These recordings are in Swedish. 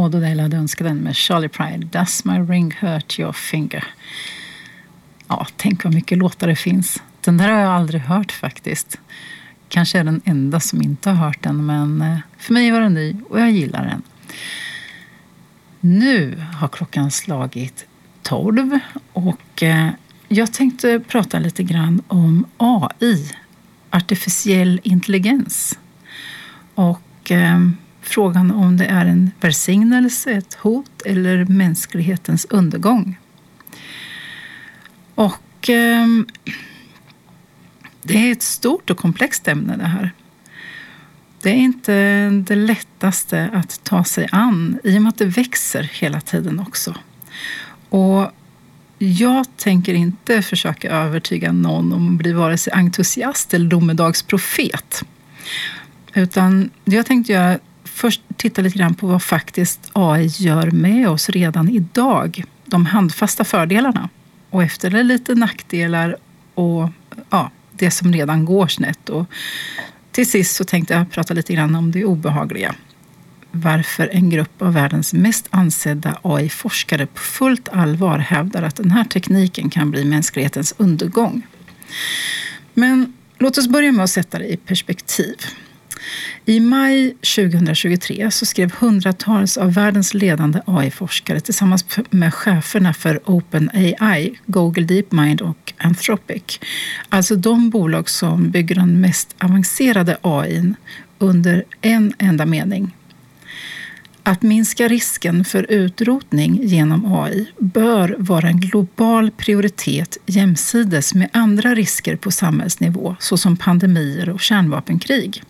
Maud Odell hade önskat den med Charlie Pride. Does my ring hurt your finger? Ja, tänk vad mycket låtar det finns. Den där har jag aldrig hört faktiskt. Kanske är den enda som inte har hört den, men för mig var den ny och jag gillar den. Nu har klockan slagit 12 och jag tänkte prata lite grann om AI, artificiell intelligens. Och frågan om det är en välsignelse, ett hot eller mänsklighetens undergång. Och det är ett stort och komplext ämne det här. Det är inte det lättaste att ta sig an i och med att det växer hela tiden också. Och jag tänker inte försöka övertyga någon om att bli vare sig entusiast eller domedagsprofet. Utan jag tänkte först titta lite grann på vad faktiskt AI gör med oss redan idag. De handfasta fördelarna. Och efter det lite nackdelar och det som redan går snett. Och till sist så tänkte jag prata lite grann om det obehagliga. Varför en grupp av världens mest ansedda AI-forskare på fullt allvar hävdar att den här tekniken kan bli mänsklighetens undergång. Men låt oss börja med att sätta det i perspektiv. I maj 2023 så skrev hundratals av världens ledande AI-forskare tillsammans med cheferna för OpenAI, Google DeepMind och Anthropic. Alltså de bolag som bygger den mest avancerade AI:n under en enda mening. Att minska risken för utrotning genom AI bör vara en global prioritet jämsides med andra risker på samhällsnivå såsom pandemier och kärnvapenkrig.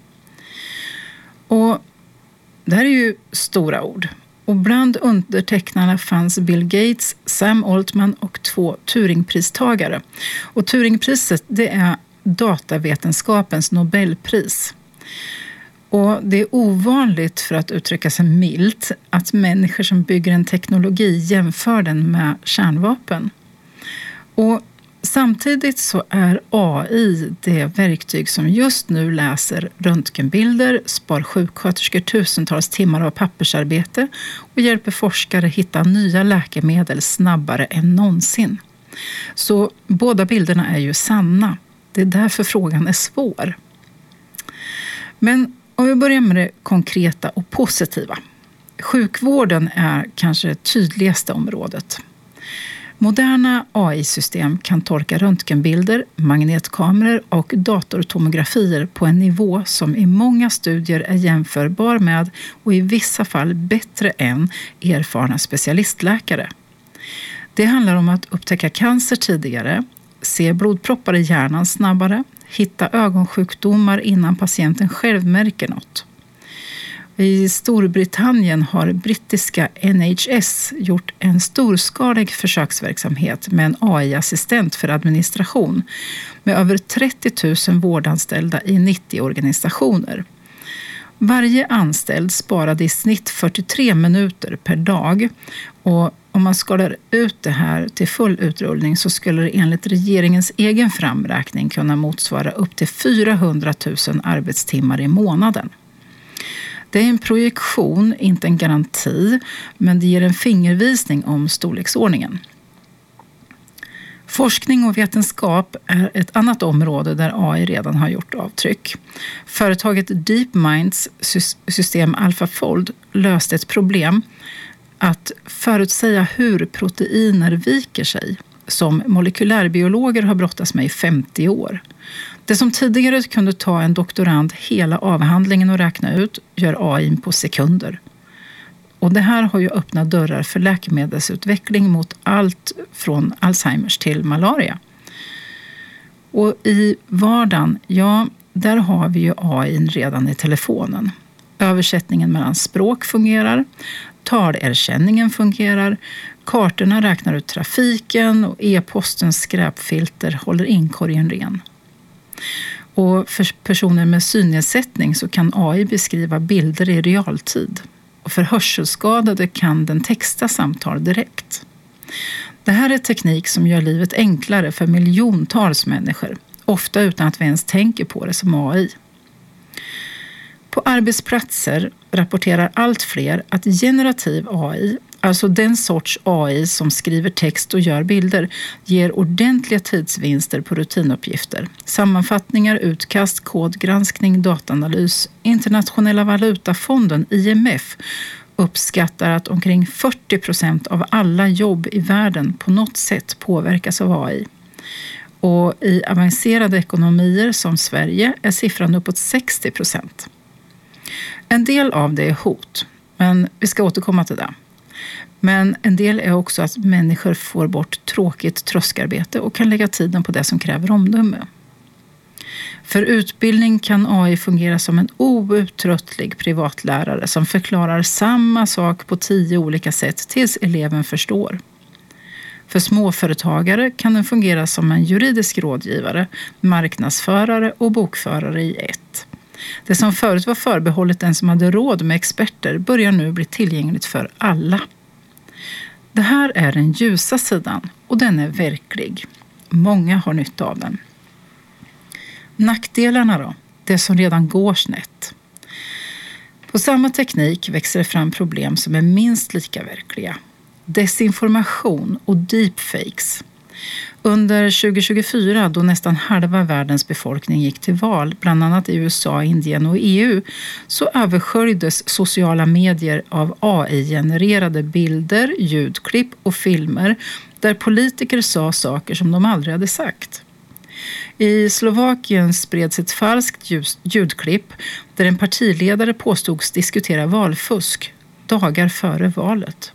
Och det här är ju stora ord. Och bland undertecknarna fanns Bill Gates, Sam Altman och 2 Turingpristagare. Och Turingpriset, det är datavetenskapens Nobelpris. Och det är ovanligt, för att uttrycka sig milt, att människor som bygger en teknologi jämför den med kärnvapen. Och samtidigt så är AI det verktyg som just nu läser röntgenbilder, spar sjuksköterskor tusentals timmar av pappersarbete och hjälper forskare hitta nya läkemedel snabbare än någonsin. Så båda bilderna är ju sanna. Det är därför frågan är svår. Men om vi börjar med det konkreta och positiva. Sjukvården är kanske det tydligaste området. Moderna AI-system kan tolka röntgenbilder, magnetkameror och datortomografier på en nivå som i många studier är jämförbar med och i vissa fall bättre än erfarna specialistläkare. Det handlar om att upptäcka cancer tidigare, se blodproppar i hjärnan snabbare, hitta ögonsjukdomar innan patienten själv märker något. I Storbritannien har brittiska NHS gjort en storskalig försöksverksamhet med en AI-assistent för administration med över 30 000 vårdanställda i 90 organisationer. Varje anställd sparade i snitt 43 minuter per dag, och om man skalar ut det här till full utrullning så skulle det enligt regeringens egen framräkning kunna motsvara upp till 400 000 arbetstimmar i månaden. Det är en projektion, inte en garanti, men det ger en fingervisning om storleksordningen. Forskning och vetenskap är ett annat område där AI redan har gjort avtryck. Företaget DeepMinds system AlphaFold löste ett problem att förutsäga hur proteiner viker sig, som molekylärbiologer har brottats med i 50 år. Det som tidigare kunde ta en doktorand hela avhandlingen och räkna ut gör AI på sekunder. Och det här har ju öppnat dörrar för läkemedelsutveckling mot allt från Alzheimers till malaria. Och i vardagen, där har vi ju AI redan i telefonen. Översättningen mellan språk fungerar, talerkänningen fungerar, kartorna räknar ut trafiken och e-postens skräpfilter håller inkorgen ren. Och för personer med synnedsättning så kan AI beskriva bilder i realtid. Och för hörselskadade kan den texta samtal direkt. Det här är teknik som gör livet enklare för miljontals människor, ofta utan att vi ens tänker på det som AI. På arbetsplatser rapporterar allt fler att generativ AI, alltså den sorts AI som skriver text och gör bilder, ger ordentliga tidsvinster på rutinuppgifter. Sammanfattningar, utkast, kodgranskning, dataanalys. Internationella valutafonden, IMF, uppskattar att omkring 40% av alla jobb i världen på något sätt påverkas av AI. Och i avancerade ekonomier som Sverige är siffran uppåt 60%. En del av det är hot, men vi ska återkomma till det. Men en del är också att människor får bort tråkigt tröskarbete och kan lägga tiden på det som kräver omdöme. För utbildning kan AI fungera som en outtröttlig privatlärare som förklarar samma sak på 10 olika sätt tills eleven förstår. För småföretagare kan den fungera som en juridisk rådgivare, marknadsförare och bokförare i ett. Det som förut var förbehållet den som hade råd med experter börjar nu bli tillgängligt för alla. Det här är den ljusa sidan och den är verklig. Många har nytta av den. Nackdelarna då? Det som redan går snett. På samma teknik växer det fram problem som är minst lika verkliga. Desinformation och deepfakes. Under 2024, då nästan halva världens befolkning gick till val, bland annat i USA, Indien och EU, så översköljdes sociala medier av AI-genererade bilder, ljudklipp och filmer där politiker sa saker som de aldrig hade sagt. I Slovakien spreds ett falskt ljudklipp där en partiledare påstods diskutera valfusk dagar före valet.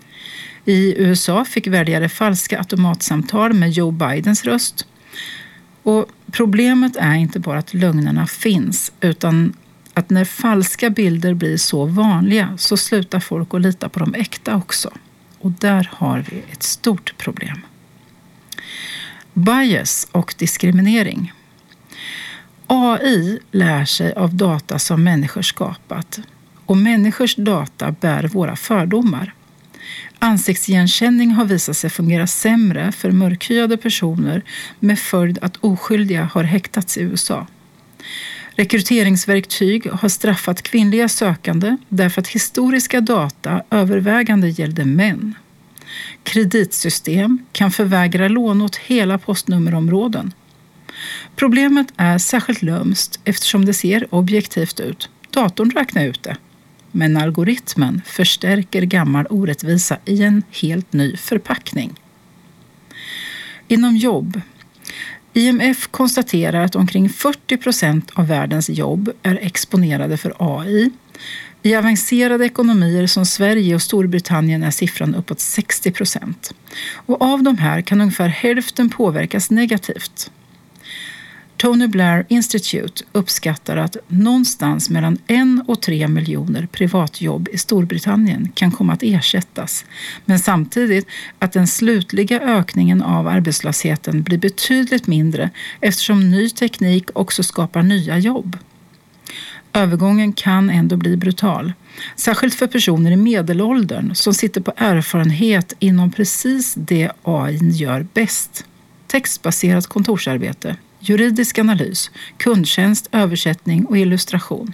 I USA fick väljare falska automatsamtal med Joe Bidens röst. Och problemet är inte bara att lögnerna finns, utan att när falska bilder blir så vanliga så slutar folk att lita på de äkta också. Och där har vi ett stort problem. Bias och diskriminering. AI lär sig av data som människor skapat. Och människors data bär våra fördomar. Ansiktsigenkänning har visat sig fungera sämre för mörkhyade personer med följd att oskyldiga har häktats i USA. Rekryteringsverktyg har straffat kvinnliga sökande därför att historiska data övervägande gällde män. Kreditsystem kan förvägra lån åt hela postnummerområden. Problemet är särskilt lömskt eftersom det ser objektivt ut. Datorn räknar ut det. Men algoritmen förstärker gammal orättvisa i en helt ny förpackning. Inom jobb. IMF konstaterar att omkring 40% av världens jobb är exponerade för AI. I avancerade ekonomier som Sverige och Storbritannien är siffran uppåt 60%. Och av de här kan ungefär hälften påverkas negativt. Tony Blair Institute uppskattar att någonstans mellan 1 och 3 miljoner privatjobb i Storbritannien kan komma att ersättas. Men samtidigt att den slutliga ökningen av arbetslösheten blir betydligt mindre eftersom ny teknik också skapar nya jobb. Övergången kan ändå bli brutal. Särskilt för personer i medelåldern som sitter på erfarenhet inom precis det AI gör bäst. Textbaserat kontorsarbete, juridisk analys, kundtjänst, översättning och illustration.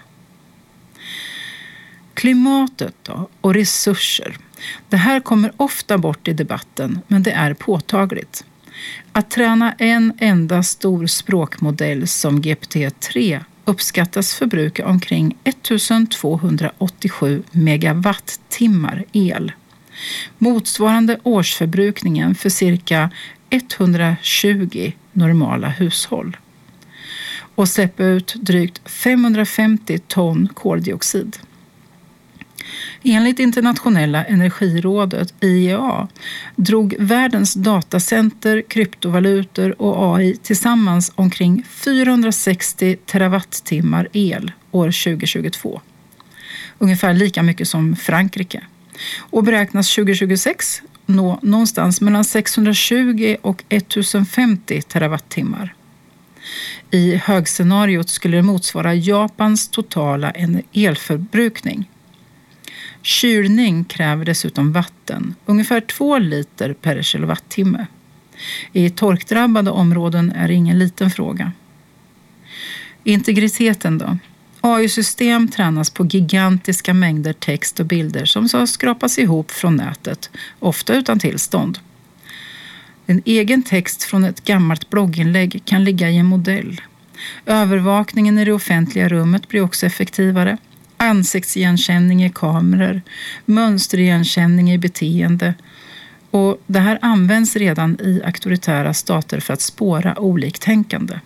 Klimatet då, och resurser. Det här kommer ofta bort i debatten, men det är påtagligt. Att träna en enda stor språkmodell som GPT-3 uppskattas förbruka omkring 1287 megawattimmar el. Motsvarande årsförbrukningen för cirka 120 normala hushåll. Och släppa ut drygt 550 ton koldioxid. Enligt Internationella energirådet IEA drog världens datacenter, kryptovalutor och AI tillsammans omkring 460 terawattimmar el år 2022. Ungefär lika mycket som Frankrike. Och beräknas 2026 nå någonstans mellan 620 och 1050 terawattimmar. I högscenariot skulle det motsvara Japans totala elförbrukning. Kylning kräver dessutom vatten, ungefär 2 liter per kilowattimme. I torkdrabbade områden är det ingen liten fråga. Integriteten då? AI-system tränas på gigantiska mängder text och bilder som så skrapas ihop från nätet, ofta utan tillstånd. En egen text från ett gammalt blogginlägg kan ligga i en modell. Övervakningen i det offentliga rummet blir också effektivare. Ansiktsigenkänning i kameror, mönsterigenkänning i beteende. Och det här används redan i auktoritära stater för att spåra oliktänkande.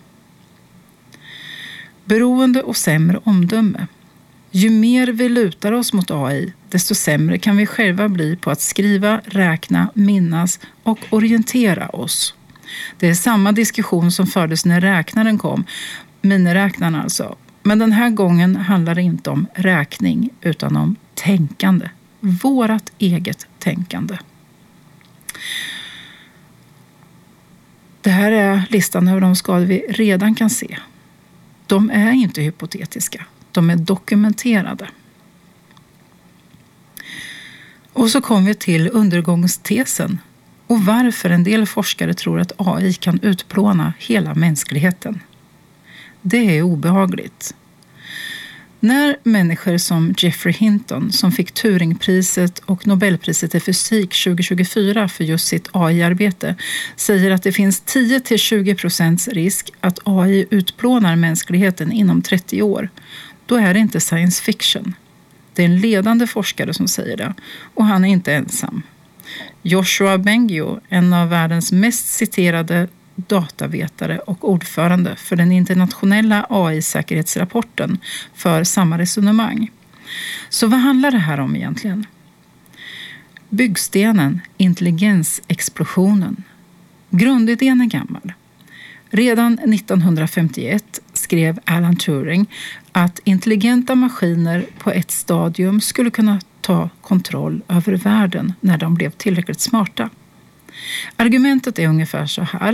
Beroende och sämre omdöme. Ju mer vi lutar oss mot AI, desto sämre kan vi själva bli på att skriva, räkna, minnas och orientera oss. Det är samma diskussion som fördes när räknaren kom, miniräknaren alltså. Men den här gången handlar det inte om räkning utan om tänkande. Vårat eget tänkande. Det här är listan över de skador vi redan kan se. De är inte hypotetiska. De är dokumenterade. Och så kommer vi till undergångstesen och varför en del forskare tror att AI kan utplåna hela mänskligheten. Det är obehagligt. När människor som Geoffrey Hinton, som fick Turingpriset och Nobelpriset i fysik 2024 för just sitt AI-arbete, säger att det finns 10-20% risk att AI utplånar mänskligheten inom 30 år, då är det inte science fiction. Det är en ledande forskare som säger det, och han är inte ensam. Joshua Bengio, en av världens mest citerade datavetare och ordförande för den internationella AI-säkerhetsrapporten, för samma resonemang. Så vad handlar det här om egentligen? Byggstenen, intelligensexplosionen. Grundidén är gammal. Redan 1951 skrev Alan Turing att intelligenta maskiner på ett stadium skulle kunna ta kontroll över världen när de blev tillräckligt smarta. Argumentet är ungefär så här.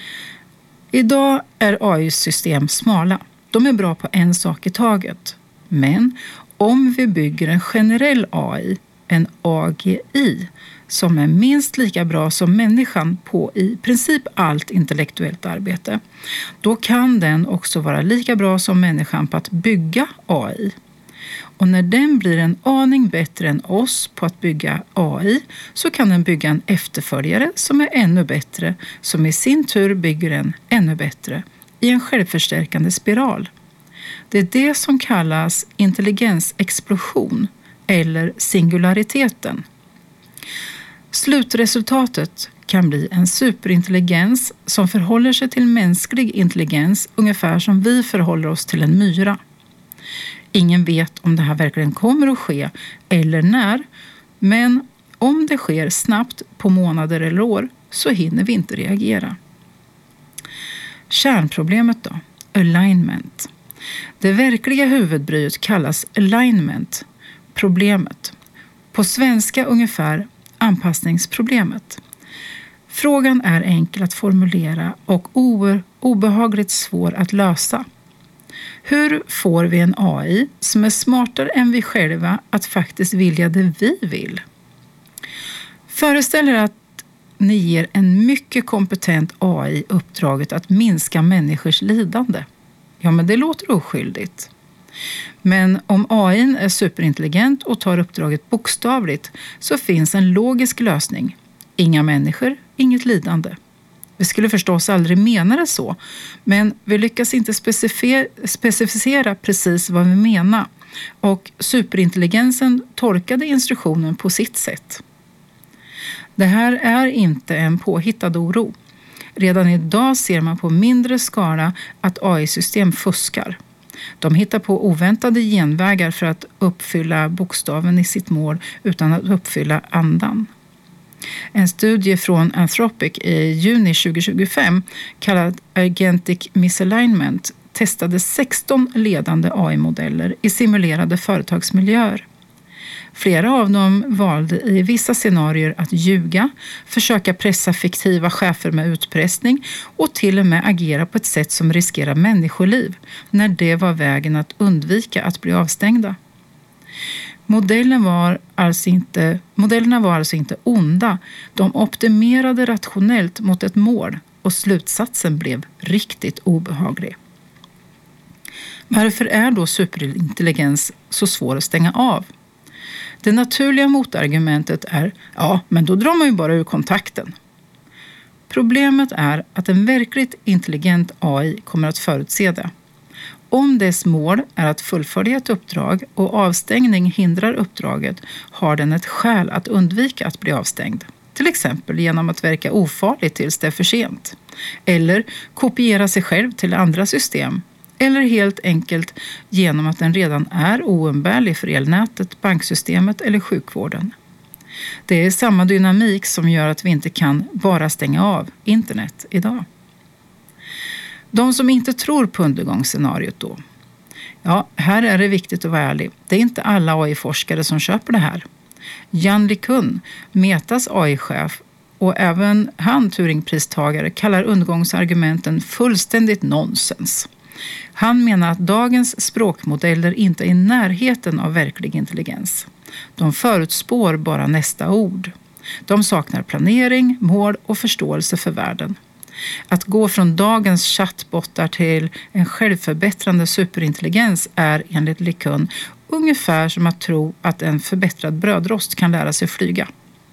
Idag är AI-system smala. De är bra på en sak i taget. Men om vi bygger en generell AI, en AGI, som är minst lika bra som människan på i princip allt intellektuellt arbete, då kan den också vara lika bra som människan på att bygga AI. Och när den blir en aning bättre än oss på att bygga AI, så kan den bygga en efterföljare som är ännu bättre, som i sin tur bygger en ännu bättre, i en självförstärkande spiral. Det är det som kallas intelligensexplosion eller singulariteten. Slutresultatet kan bli en superintelligens som förhåller sig till mänsklig intelligens ungefär som vi förhåller oss till en myra. Ingen vet om det här verkligen kommer att ske eller när, men om det sker snabbt på månader eller år så hinner vi inte reagera. Kärnproblemet då? Alignment. Det verkliga huvudbryet kallas alignment, problemet. På svenska ungefär anpassningsproblemet. Frågan är enkel att formulera och obehagligt svår att lösa. Hur får vi en AI som är smartare än vi själva att faktiskt vilja det vi vill? Föreställ er att ni ger en mycket kompetent AI uppdraget att minska människors lidande. Ja, men det låter oskyldigt. Men om AI är superintelligent och tar uppdraget bokstavligt så finns en logisk lösning. Inga människor, inget lidande. Vi skulle förstås aldrig mena det så, men vi lyckas inte specificera precis vad vi menar. Och superintelligensen tolkade instruktionen på sitt sätt. Det här är inte en påhittad oro. Redan idag ser man på mindre skala att AI-system fuskar. De hittar på oväntade genvägar för att uppfylla bokstaven i sitt mål utan att uppfylla andan. En studie från Anthropic i juni 2025 kallad Agentic Misalignment testade 16 ledande AI-modeller i simulerade företagsmiljöer. Flera av dem valde i vissa scenarier att ljuga, försöka pressa fiktiva chefer med utpressning och till och med agera på ett sätt som riskerar människoliv när det var vägen att undvika att bli avstängda. Modellerna var alltså inte onda, de optimerade rationellt mot ett mål och slutsatsen blev riktigt obehaglig. Varför är då superintelligens så svår att stänga av? Det naturliga motargumentet är, ja, men då drar man ju bara ur kontakten. Problemet är att en verkligt intelligent AI kommer att förutse det. Om dess mål är att fullfölja ett uppdrag och avstängning hindrar uppdraget har den ett skäl att undvika att bli avstängd. Till exempel genom att verka ofarlig tills det är för sent. Eller kopiera sig själv till andra system. Eller helt enkelt genom att den redan är oumbärlig för elnätet, banksystemet eller sjukvården. Det är samma dynamik som gör att vi inte kan bara stänga av internet idag. De som inte tror på undergångsscenariot då? Ja, här är det viktigt att vara ärlig. Det är inte alla AI-forskare som köper det här. Jan LeCun, Metas AI-chef och även han Turingpristagare kallar undergångsargumenten fullständigt nonsens. Han menar att dagens språkmodeller inte är i närheten av verklig intelligens. De förutspår bara nästa ord. De saknar planering, mål och förståelse för världen. Att gå från dagens chattbottar till en självförbättrande superintelligens är enligt LeCun ungefär som att tro att en förbättrad brödrost kan lära sig flyga.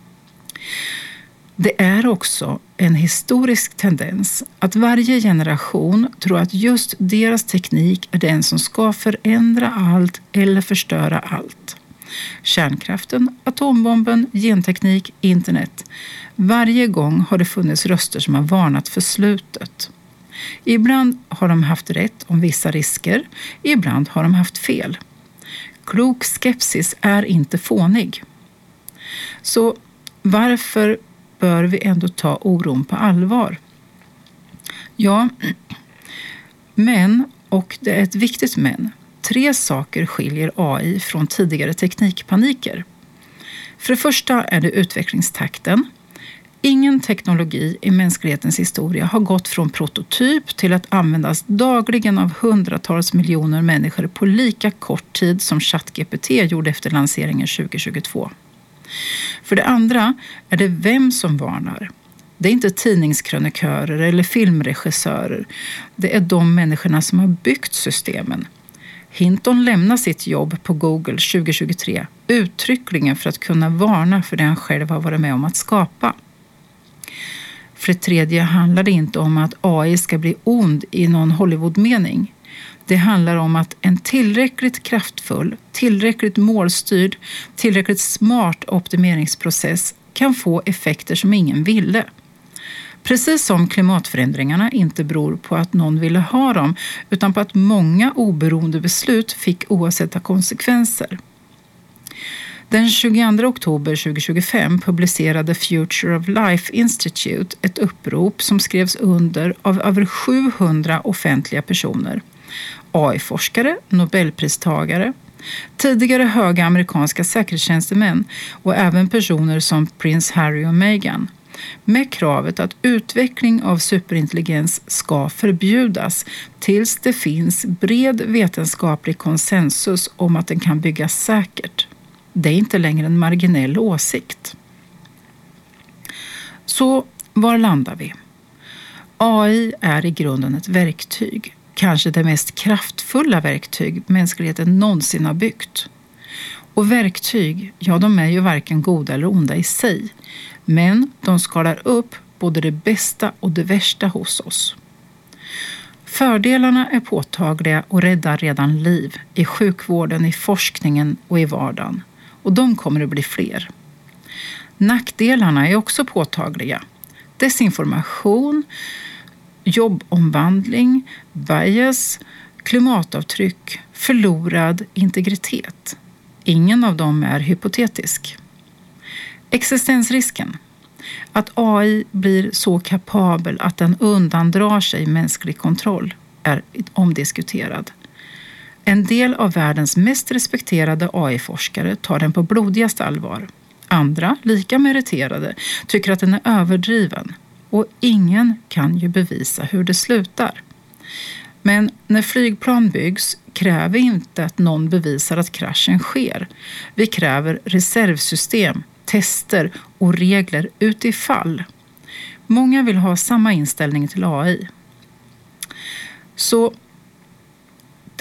Det är också en historisk tendens att varje generation tror att just deras teknik är den som ska förändra allt eller förstöra allt. Kärnkraften, atombomben, genteknik, internet. Varje gång har det funnits röster som har varnat för slutet. Ibland har de haft rätt om vissa risker, ibland har de haft fel. Klok skepsis är inte fånig. Så varför bör vi ändå ta oron på allvar? Ja, men, och det är ett viktigt men, 3 saker skiljer AI från tidigare teknikpaniker. För det första är det utvecklingstakten. Ingen teknologi i mänsklighetens historia har gått från prototyp till att användas dagligen av hundratals miljoner människor på lika kort tid som ChatGPT gjorde efter lanseringen 2022. För det andra är det vem som varnar. Det är inte tidningskrönikörer eller filmregissörer. Det är de människorna som har byggt systemen. Hinton lämnar sitt jobb på Google 2023 uttryckligen för att kunna varna för det han själv har varit med om att skapa. För det tredje handlar det inte om att AI ska bli ond i någon Hollywood-mening. Det handlar om att en tillräckligt kraftfull, tillräckligt målstyrd, tillräckligt smart optimeringsprocess kan få effekter som ingen ville. Precis som klimatförändringarna inte beror på att någon ville ha dem utan på att många oberoende beslut fick oavsett konsekvenser. Den 22 oktober 2025 publicerade Future of Life Institute ett upprop som skrevs under av över 700 offentliga personer. AI-forskare, Nobelpristagare, tidigare höga amerikanska säkerhetstjänstemän och även personer som prins Harry och Meghan. Med kravet att utveckling av superintelligens ska förbjudas tills det finns bred vetenskaplig konsensus om att den kan byggas säkert. Det är inte längre en marginell åsikt. Så var landar vi? AI är i grunden ett verktyg. Kanske det mest kraftfulla verktyg mänskligheten någonsin har byggt. Och verktyg, ja, de är ju varken goda eller onda i sig. Men de skalar upp både det bästa och det värsta hos oss. Fördelarna är påtagliga och räddar redan liv i sjukvården, i forskningen och i vardagen. Och de kommer att bli fler. Nackdelarna är också påtagliga. Desinformation, jobbomvandling, bias, klimatavtryck, förlorad integritet. Ingen av dem är hypotetisk. Existensrisken. Att AI blir så kapabel att den undandrar sig mänsklig kontroll är omdiskuterad. En del av världens mest respekterade AI-forskare tar den på blodigaste allvar. Andra, lika meriterade, tycker att den är överdriven. Och ingen kan ju bevisa hur det slutar. Men när flygplan byggs kräver vi inte att någon bevisar att kraschen sker. Vi kräver reservsystem, tester och regler utifall. Många vill ha samma inställning till AI. Så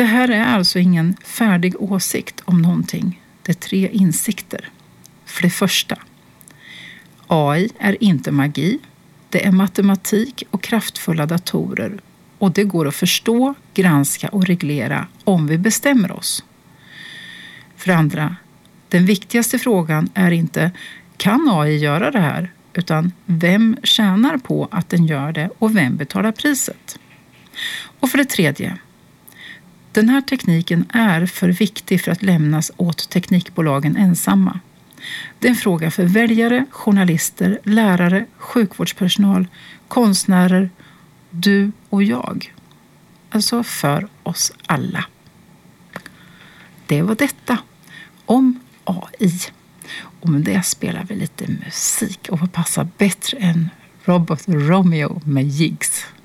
Det här är alltså ingen färdig åsikt om någonting. Det är 3 insikter. För det första, AI är inte magi. Det är matematik och kraftfulla datorer. Och det går att förstå, granska och reglera om vi bestämmer oss. För det andra, den viktigaste frågan är inte kan AI göra det här? Utan vem tjänar på att den gör det och vem betalar priset? Och för det tredje, den här tekniken är för viktig för att lämnas åt teknikbolagen ensamma. Det är en fråga för väljare, journalister, lärare, sjukvårdspersonal, konstnärer, du och jag. Alltså för oss alla. Det var detta om AI. Och med det spelar vi lite musik och vad passar bättre än Robot Romeo med Jigs.